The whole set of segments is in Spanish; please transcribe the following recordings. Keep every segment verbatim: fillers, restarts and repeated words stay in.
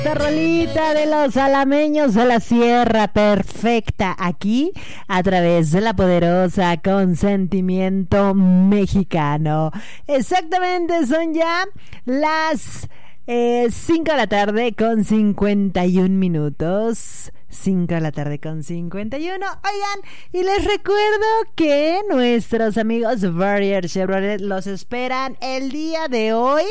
Esta rolita de los alameños de la Sierra, perfecta aquí a través de la poderosa Consentimiento Mexicano. Exactamente, son ya las eh, cinco de la tarde con cincuenta y un minutos. cinco de la tarde con cincuenta y uno. Oigan, y les recuerdo que nuestros amigos Barrier Chevrolet los esperan el día de hoy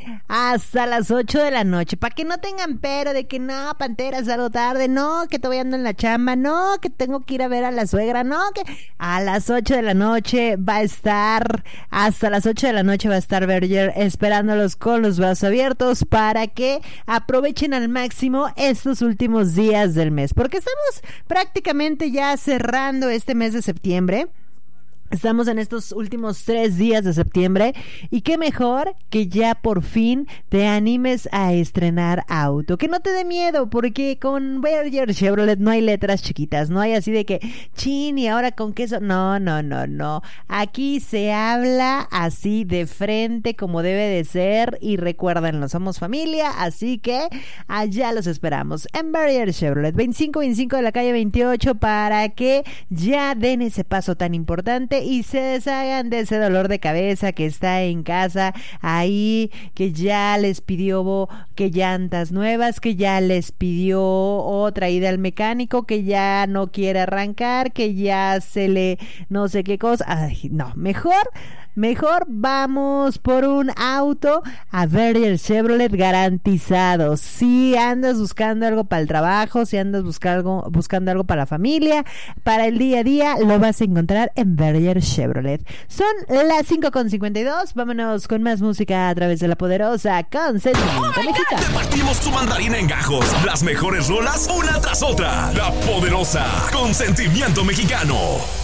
hasta las ocho de la noche, para que no tengan pero de que no, Pantera, salgo tarde, no, que todavía ando en la chamba, no, que tengo que ir a ver a la suegra, no, que a las ocho de la noche va a estar, hasta las ocho de la noche va a estar Barrier esperándolos con los brazos abiertos para que aprovechen al máximo estos últimos días del mes, porque estamos prácticamente ya cerrando este mes de septiembre. Estamos en estos últimos tres días de septiembre y qué mejor que ya por fin te animes a estrenar auto, que no te dé miedo, porque con Barrier Chevrolet no hay letras chiquitas, no hay así de que chin y ahora con queso, no, no, no, no, aquí se habla así de frente como debe de ser y recuérdenlo, somos familia, así que allá los esperamos en Barrier Chevrolet, veinticinco veinticinco de la calle veintiocho, para que ya den ese paso tan importante y se deshagan de ese dolor de cabeza que está en casa ahí, que ya les pidió que llantas nuevas, que ya les pidió otra ida al mecánico, que ya no quiere arrancar, que ya se le no sé qué cosa. Ay, no, mejor Mejor vamos por un auto a Barrier Chevrolet garantizado. Si andas buscando algo para el trabajo, si andas buscando, buscando algo para la familia, para el día a día, lo vas a encontrar en Barrier Chevrolet. Son las cinco con cincuenta y dos. Vámonos con más música a través de la poderosa Consentimiento Mexicano. Te partimos tu mandarina en gajos. Las mejores rolas una tras otra. La poderosa Consentimiento Mexicano.